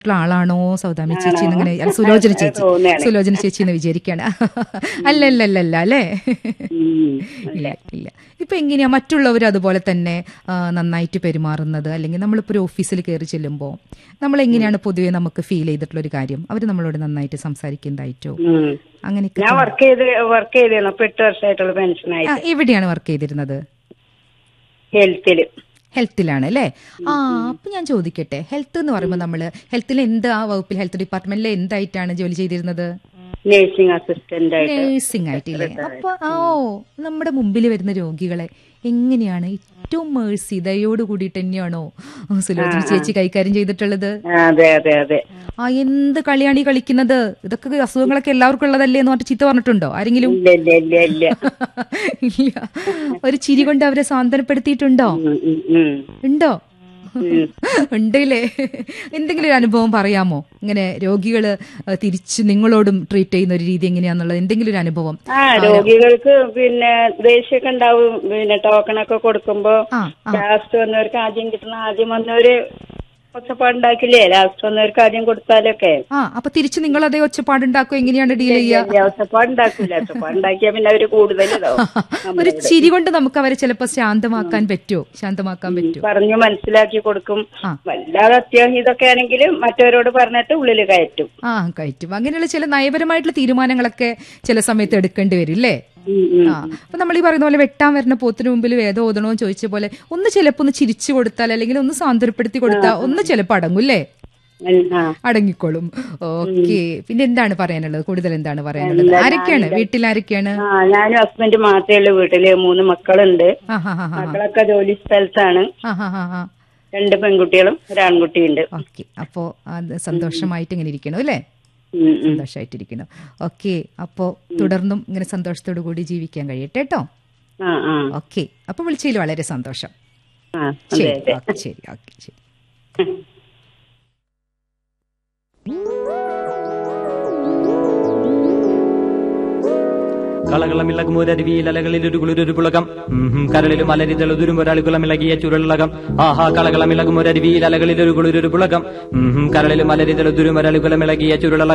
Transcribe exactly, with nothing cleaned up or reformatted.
ആളാണോ സൗദാമി ചേച്ചി എന്നിങ്ങനെ അല്ല, സുലോചന ചേച്ചി സുലോചന ചേച്ചി എന്ന് വിചാരിക്കാണ്. അല്ലല്ലല്ല അല്ലേ? ഇല്ല ഇല്ല. ഇപ്പൊ എങ്ങനെയാ മറ്റുള്ളവർ അതുപോലെ തന്നെ നന്നായിട്ട് പെരുമാറുന്നത്? അല്ലെങ്കിൽ നമ്മളിപ്പോ ഒരു ഓഫീസിൽ കയറി ചെല്ലുമ്പോൾ നമ്മൾ എങ്ങനെയാണ് പൊതുവെ നമുക്ക് ഫീൽ ചെയ്തിട്ടുള്ള ഒരു കാര്യം? അവർ നമ്മളോട് നന്നായിട്ട് സംസാരിക്കുന്നതായിട്ടോ അങ്ങനെയൊക്കെ? ഞാൻ വർക്ക് ചെയ്ത് വർക്ക് ചെയ്തിരുന്നു ഇപ്പൊ എട്ട് വർഷമായിട്ടുള്ള പെൻഷനായി. എവിടെയാണ് വർക്ക് ചെയ്തിരുന്നത്? ഹെൽത്തില്. ഹെൽത്തിലാണ് അല്ലേ? ആ, അപ്പൊ ഞാൻ ചോദിക്കട്ടെ, ഹെൽത്ത് എന്ന് പറയുമ്പോൾ നമ്മള് ഹെൽത്തിൽ എന്ത്, ആ വകുപ്പിൽ ഹെൽത്ത് ഡിപ്പാർട്ട്മെന്റിൽ എന്തായിട്ടാണ് ജോലി ചെയ്തിരുന്നത്? നേഴ്സിംഗ് അസിസ്റ്റന്റ് ആയിട്ട്. നേഴ്സിംഗ് ആയിട്ടില്ലേ? അപ്പൊ ഓ നമ്മുടെ മുമ്പിൽ വരുന്ന രോഗികളെ എങ്ങനെയാണ് ഏറ്റവും മേഴ്സി ദയോട് കൂടിയിട്ട് തന്നെയാണോ സുലോചന ചേച്ചി കൈകാര്യം ചെയ്തിട്ടുള്ളത്? അതെ അതെ അതെ. ആ, എന്ത് കളിയാണ് ഈ കളിക്കുന്നത്? ഇതൊക്കെ അസുഖങ്ങളൊക്കെ എല്ലാവർക്കും ഉള്ളതല്ലേ എന്ന് പറഞ്ഞിട്ട് ചീത്ത പറഞ്ഞിട്ടുണ്ടോ ആരെങ്കിലും? ഇല്ല. ഒരു ചിരി കൊണ്ട് അവരെ സാന്ത്വനപ്പെടുത്തിയിട്ടുണ്ടോ? ഉണ്ടോ? ഉണ്ടല്ലേ? എന്തെങ്കിലും ഒരു അനുഭവം പറയാമോ? ഇങ്ങനെ രോഗികള് തിരിച്ച് നിങ്ങളോടും ട്രീറ്റ് ചെയ്യുന്ന ഒരു രീതി എങ്ങനെയാന്നുള്ളത് എന്തെങ്കിലും ഒരു അനുഭവം? ആ, രോഗികൾക്ക് പിന്നെ ദേഷ്യമൊക്കെ ഉണ്ടാവും. പിന്നെ ടോക്കണൊക്കെ കൊടുക്കുമ്പോ ലാസ്റ്റ് വന്നവർക്ക് ആദ്യം കിട്ടുന്ന ആദ്യം വന്നവര് ഒച്ചപ്പാടുണ്ടാക്കില്ലേ? ലാസ്റ്റ് വന്നവർക്ക് ആദ്യം കൊടുത്താലൊക്കെ. ആ, അപ്പൊ തിരിച്ച് നിങ്ങൾ അതേ ഒച്ചപ്പാടുണ്ടാക്കും? എങ്ങനെയാണ് ഡീൽ ചെയ്യുക? ഒച്ചപ്പാടുണ്ടാക്കില്ല. ഒച്ചപ്പാടുണ്ടാക്കിയാ പിന്നെ അവര് കൂടുതലാവും. ഒരു ചിരി കൊണ്ട് നമുക്ക് അവരെ ചിലപ്പോ ശാന്തമാക്കാൻ പറ്റുമോ? ശാന്തമാക്കാൻ പറ്റുമോ? പറഞ്ഞു മനസ്സിലാക്കി കൊടുക്കും. വല്ലാതെ അത്യാവശ്യം ഇതൊക്കെ ആണെങ്കിൽ മറ്റവരോട് പറഞ്ഞിട്ട് ഉള്ളില് കയറ്റും. ആ, കയറ്റും. അങ്ങനെയുള്ള ചില നയപരമായിട്ടുള്ള തീരുമാനങ്ങളൊക്കെ ചില സമയത്ത് എടുക്കേണ്ടി വരും അല്ലേ? ആ, അപ്പൊ നമ്മൾ ഈ പറയുന്ന പോലെ വെട്ടാൻ വരുന്ന പോത്തിന് മുമ്പിൽ വേദം ഓതണോ ചോദിച്ച പോലെ ഒന്ന് ചിലപ്പോ ഒന്ന് ചിരിച്ചു കൊടുത്താൽ അല്ലെങ്കിൽ ഒന്ന് സാന്ത്വനപ്പെടുത്തി കൊടുത്താൽ ഒന്ന് ചിലപ്പോ അടങ്ങൂല്ലേ? അടങ്ങിക്കോളും. ഓക്കെ. പിന്നെ എന്താണ് പറയാനുള്ളത്? കൂടുതൽ എന്താണ് പറയാനുള്ളത്? ആരൊക്കെയാണ് വീട്ടിൽ? ആരൊക്കെയാണ്? ഞാനും ഹസ്ബൻഡ് മാത്രമേ ഉള്ളൂ വീട്ടില്. മൂന്ന് മക്കളുണ്ട്. മക്കളൊക്കെ ജോലി സ്ഥലത്താണ്. രണ്ട് പെൺകുട്ടികളും ഒരു ആൺകുട്ടിയുണ്ട്. ഓക്കെ. അപ്പോ അത് സന്തോഷമായിട്ട് ഇങ്ങനെ ഇരിക്കണം അല്ലേ? സന്തോഷമായിട്ടിരിക്കണം. ഓക്കെ. അപ്പോ തുടർന്നും ഇങ്ങനെ സന്തോഷത്തോടു കൂടി ജീവിക്കാൻ കഴിയട്ടെ കേട്ടോ. ഓക്കെ. അപ്പൊ വിളിച്ചതിൽ വളരെ സന്തോഷം. ശരി. ഓക്കെ. ശരി. ഓക്കെ. ശരി. കളകളമിളകും ഒരരുവിയിൽ അലകളിൽ ഒരു കുളിരൊരു പുളകം കരളിലും അലരിതളുതുരും ഒരാളുകളമിളകിയ ചുരുളകം. ആഹാ കളകളമിളകും ഒരരുവിയിൽ അലകളിൽ ഒരു കുളിരൊരു പുളകം കരളിലും അലരിതളുതുരും ഒരാളുകളമിളകിയ ചുരുളകം.